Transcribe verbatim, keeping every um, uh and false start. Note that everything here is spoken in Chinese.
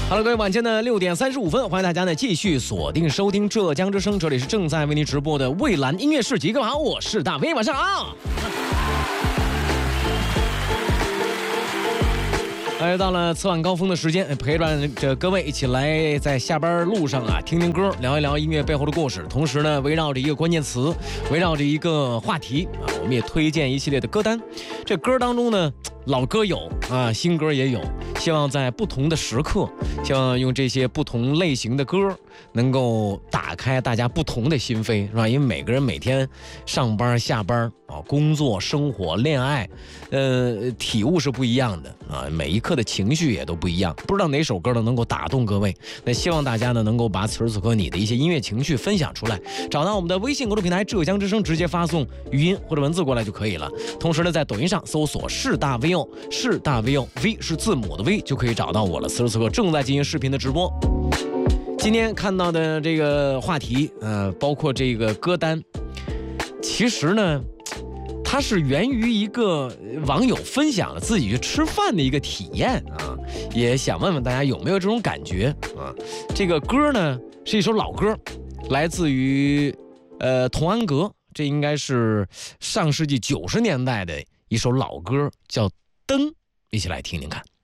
好了，各位，晚间的六点三十五分，欢迎大家呢继续锁定收听浙江之声，这里是正在为您直播的蔚蓝音乐市集。各位好，我是大飞，晚上好。来到了此晚高峰的时间，陪伴着各位一起来在下班路上啊听听歌，聊一聊音乐背后的故事。同时呢，围绕着一个关键词，围绕着一个话题啊，我们也推荐一系列的歌单。这歌当中呢，老歌有啊，新歌也有。希望在不同的时刻，希望用这些不同类型的歌，能够打开大家不同的心扉，是吧？因为每个人每天上班、下班啊，工作、生活、恋爱，呃，体悟是不一样的啊，每一刻的情绪也都不一样。不知道哪首歌呢能够打动各位？那希望大家呢能够把此时此刻你的一些音乐情绪分享出来，找到我们的微信公众平台浙江之声，直接发送语音或者文字过来就可以了。同时呢，在抖音上搜索是大 V O， 是大 V O，V 是字母的 V， 就可以找到我了。此时此刻正在进行视频的直播。今天看到的这个话题，呃，包括这个歌单，其实呢，它是源于一个网友分享了自己去吃饭的一个体验啊，也想问问大家有没有这种感觉啊？这个歌呢是一首老歌，来自于呃童安格，这应该是上世纪九十年代的一首老歌，叫《灯》，一起来听听看。